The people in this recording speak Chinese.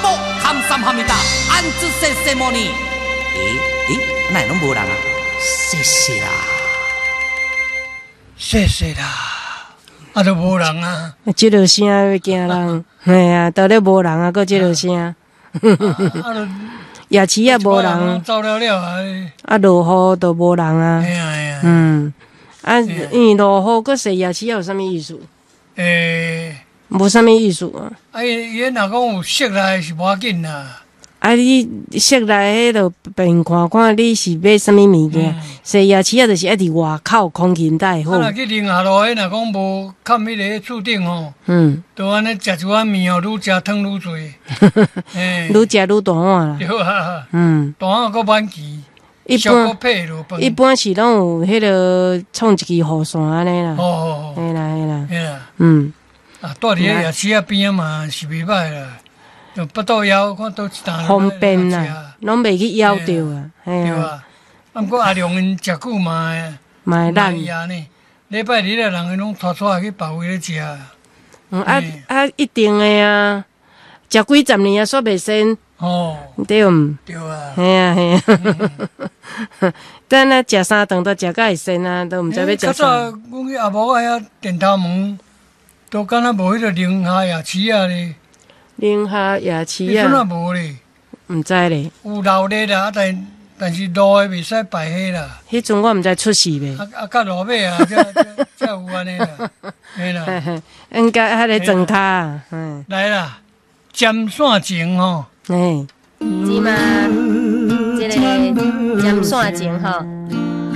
모감사합니다安兹세세모니哪会拢无人啊？谢谢啦， 谢谢啦，啊都无人啊， 即落声要惊人，嘿啊，倒咧无人啊，搁即落声，夜市也无人， 走了了啊， 啊落雨都无人啊， 哎呀哎呀， 啊，因为落雨搁说夜市有啥物意思？无啥物意思啊。 伊若讲有色来是无要紧啦。 啊，你室内迄落便看看，你是买啥物物件？说夜市啊，就是爱伫外口空气带好。 若去宁夏路，迄若讲无盖迄个厝顶吼，都安尼食一碗面哦，愈食汤愈多， 愈食愈大碗啦。 对啊，大碗搁满期，一般是拢有迄落创一支雨伞安尼啦。 哦， 嘿啦嘿啦， 嘿啦，啊，住伫个夜市啊边啊嘛是袂歹啦。就不倒腰，看倒一担方便啦，拢袂去枵着啊， 对啊。啊，毋过阿良因食久嘛会懒呢。礼拜日啊，人拢带去别位咧食。 一定的啊，食几十年啊，煞袂生。 哦， 对毋？ 对啊。 嘿啊嘿啊，等啊食三顿都食甲会生啊，都毋知要食啥。 较早阮去阿某啊遐电头门，都敢若无迄个宁夏夜市啊咧。 宁夏夜市啊，阵啊无咧， 毋知咧。 有闹热啦，但是路诶袂使摆迄啦。 迄阵我毋知出事未。 到路尾啊，才有安尼啦，嘿啦。 应该迄个砖骹， 来啦，尖线情吼。 是嘛？这个尖线情吼。